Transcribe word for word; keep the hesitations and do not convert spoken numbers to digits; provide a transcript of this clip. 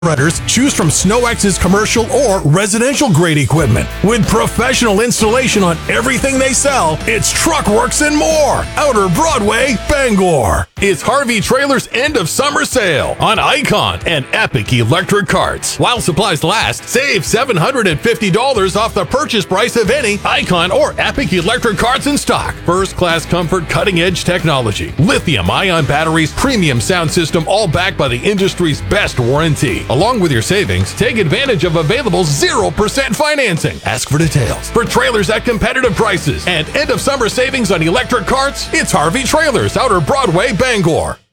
renters, choose from SnowX's commercial or residential grade equipment. With professional installation on everything they sell, it's Truckworks and more. Outer Broadway, Bangor. It's Harvey Trailers' end of summer sale on Icon and Epic Electric Carts. While supplies last, save seven hundred fifty dollars off the purchase price of any Icon or Epic Electric Carts in stock. First class comfort, cutting edge technology, lithium ion batteries, premium sound system, all backed by the industry's best warranty. Along with your savings, take advantage of available zero percent financing. Ask for details. For trailers at competitive prices and end of summer savings on electric carts, it's Harvey Trailers, Outer Broadway, Bangor.